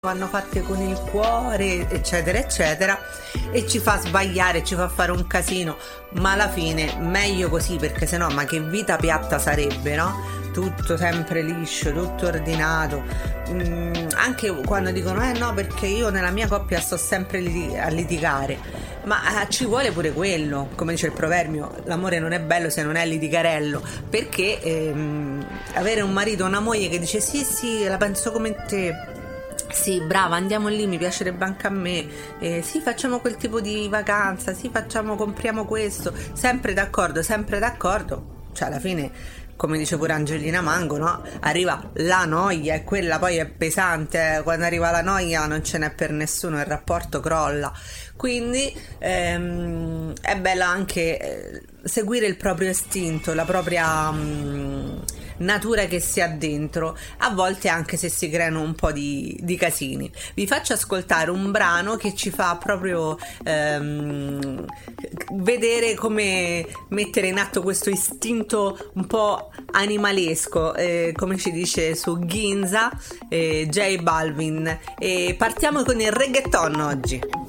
vanno fatte con il cuore, eccetera eccetera, e ci fa sbagliare, ci fa fare un casino, ma alla fine meglio così, perché sennò ma che vita piatta sarebbe, no? Tutto sempre liscio, tutto ordinato. Anche quando dicono no, perché io nella mia coppia sto sempre a litigare, ma ci vuole pure quello, come dice il proverbio, l'amore non è bello se non è litigarello, perché avere un marito o una moglie che dice sì sì, la penso come te, sì, brava, andiamo lì, mi piacerebbe anche a me. Sì, facciamo quel tipo di vacanza. Sì, compriamo questo. Sempre d'accordo, sempre d'accordo. Cioè, alla fine, come dice pure Angelina Mango, no? Arriva la noia e quella poi è pesante. Quando arriva la noia non ce n'è per nessuno, il rapporto crolla. Quindi è bello anche seguire il proprio istinto, la propria natura che si ha dentro, a volte anche se si creano un po' di casini. Vi faccio ascoltare un brano che ci fa proprio vedere come mettere in atto questo istinto un po' animalesco, come ci dice su Ginza, J Balvin, e partiamo con il reggaeton oggi.